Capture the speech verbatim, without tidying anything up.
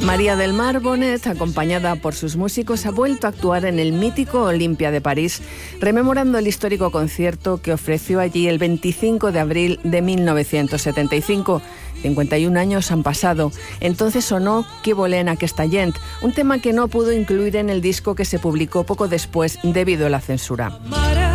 María del Mar Bonet, acompañada por sus músicos, ha vuelto a actuar en el mítico Olympia de París, rememorando el histórico concierto que ofreció allí el veinticinco de abril de mil novecientos setenta y cinco. cincuenta y un años han pasado. Entonces sonó Que volem aquesta gent, un tema que no pudo incluir en el disco que se publicó poco después debido a la censura.